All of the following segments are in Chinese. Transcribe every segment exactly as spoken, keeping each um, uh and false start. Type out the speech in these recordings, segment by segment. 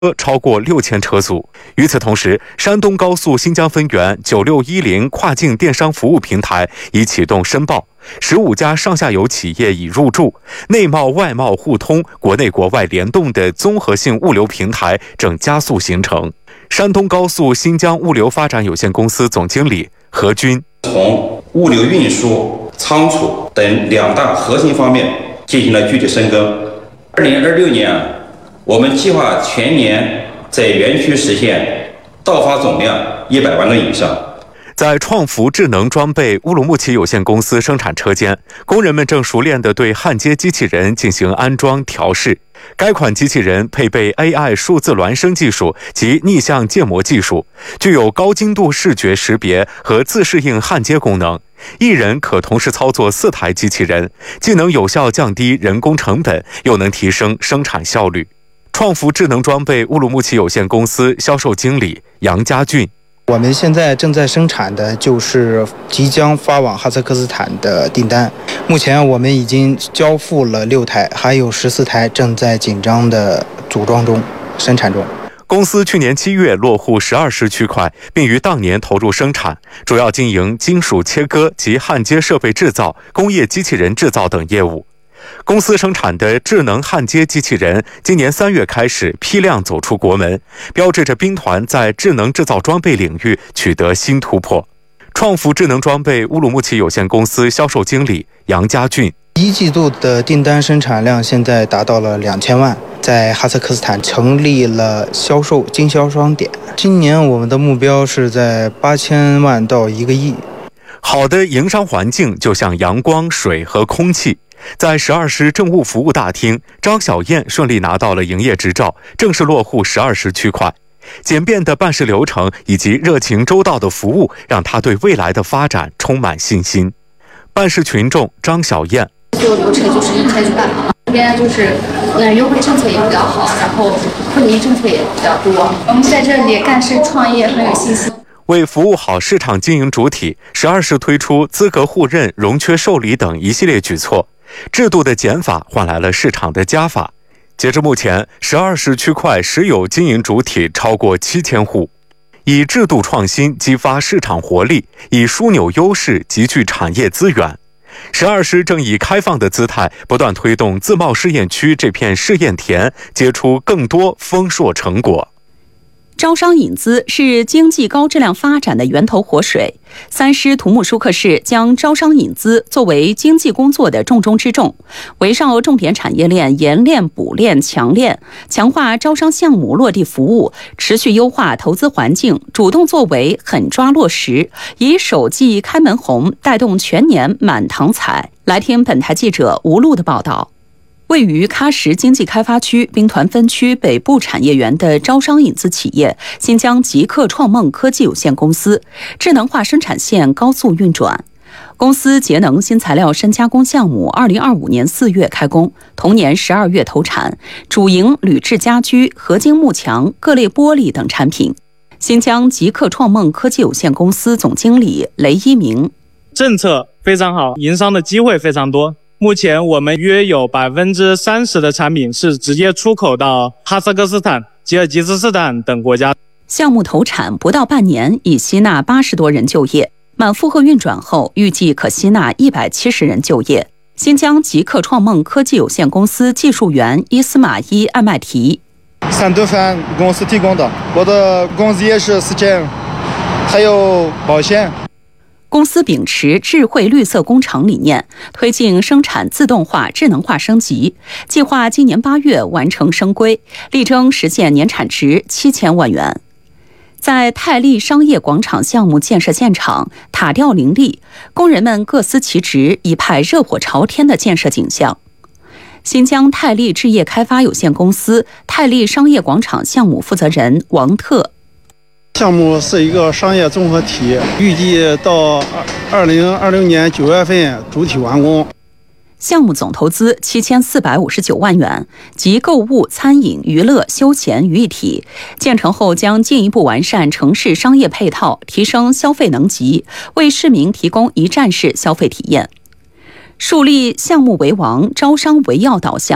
超过六千车组。与此同时，山东高速新疆分园九六一零跨境电商服务平台已启动申报，十五家上下游企业已入驻，内贸外贸互通、国内国外联动的综合性物流平台正加速形成。山东高速新疆物流发展有限公司总经理何军： 从物流运输、仓储等两大核心方面进行了具体深耕。二零二六年，我们计划全年在园区实现到发总量一百万吨以上。 在创福智能装备乌鲁木齐有限公司生产车间，工人们正熟练地对焊接机器人进行安装调试。该款机器人配备 A I 数字孪生技术及逆向建模技术，具有高精度视觉识别和自适应焊接功能。一人可同时操作四台机器人，既能有效降低人工成本，又能提升生产效率。创福智能装备乌鲁木齐有限公司销售经理杨家俊： 我们现在正在生产的就是即将发往哈萨克斯坦的订单，目前我们已经交付了六台，还有十四台正在紧张的组装中、生产中。 公司去年七月落户十二师区块，并于当年投入生产，主要经营金属切割及焊接设备制造、工业机器人制造等业务。公司生产的智能焊接机器人今年三月开始批量走出国门，标志着兵团在智能制造装备领域取得新突破。创福智能装备乌鲁木齐有限公司销售经理杨家俊： 一季度的订单生产量现在达到了两千万，在哈萨克斯坦成立了销售经销商点。今年我们的目标是在八千万到一个亿。 好的营商环境就像阳光、水和空气。在十二师政务服务大厅，张小燕顺利拿到了营业执照，正式落户十二师区块。简便的办事流程以及热情周到的服务，让她对未来的发展充满信心。办事群众张小燕： 所有流程就是一天就办好，这边就是嗯优惠政策也比较好，然后惠民政策也比较多。我们在这里干事创业很有信心。 为服务好市场经营主体，十二师推出资格互认、融缺受理等一系列举措。制度的减法换来了市场的加法。截至目前，十二师区块实有经营主体超过七千户。以制度创新激发市场活力，以枢纽优势集聚产业资源。十二师正以开放的姿态，不断推动自贸试验区这片试验田结出更多丰硕成果。 招商引资是经济高质量发展的源头活水。三师土木舒克市将招商引资作为经济工作的重中之重，围绕重点产业链研链、补链、强链，强化招商项目落地服务，持续优化投资环境，主动作为，狠抓落实，以首季开门红带动全年满堂彩。来听本台记者吴璐的报道。位于喀什经济开发区兵团分区北部产业园的招商引资企业新疆极客创梦科技有限公司，智能化生产线高速运转。公司节能新材料深加工项目二零二五年四月开工，同年十二月投产，主营铝制家居、合金幕墙、各类玻璃等产品。新疆极客创梦科技有限公司总经理雷一鸣： 政策非常好，营商的机会非常多。目前我们约有百分之三十的产品是直接出口到哈萨克斯坦、吉尔吉斯斯坦等国家。 项目投产不到半年，已吸纳八十多人就业，满负荷运转后，预计可吸纳一百七十人就业。新疆极客创梦科技有限公司技术员伊斯马伊艾麦提： 三顿饭公司提供的，我的工资也是四千，还有保险。 公司秉持智慧绿色工厂理念，推进生产自动化、智能化升级，计划今年八月完成升规，力争实现年产值七千万元。在泰利商业广场项目建设现场，塔吊林立，工人们各司其职，一派热火朝天的建设景象。新疆泰利置业开发有限公司泰利商业广场项目负责人王特： 项目是一个商业综合体，预计到二零二零年九月份主体完工。 项目总投资七千四百五十九万元，集购物、餐饮、娱乐、休闲于一体。建成后将进一步完善城市商业配套，提升消费能级，为市民提供一站式消费体验。树立项目为王、招商为要导向。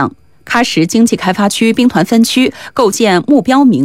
喀什经济开发区兵团分区构建目标明